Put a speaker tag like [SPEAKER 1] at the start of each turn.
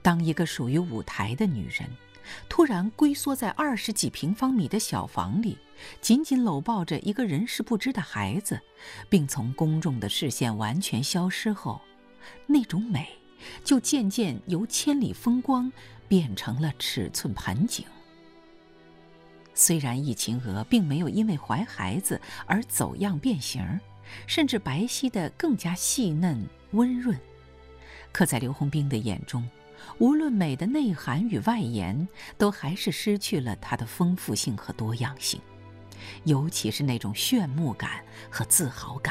[SPEAKER 1] 当一个属于舞台的女人，突然龟缩在20几平方米的小房里，紧紧搂抱着一个人事不知的孩子，并从公众的视线完全消失后，那种美就渐渐由千里风光变成了尺寸盆景。虽然易秦娥并没有因为怀孩子而走样变形，甚至白皙得更加细嫩温润，可在刘洪兵的眼中，无论美的内涵与外延，都还是失去了它的丰富性和多样性，尤其是那种炫目感和自豪感。